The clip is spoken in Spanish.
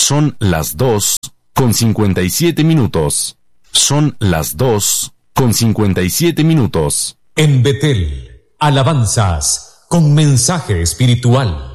Son las 2:57. Son las 2:57. En Betel, alabanzas con mensaje espiritual.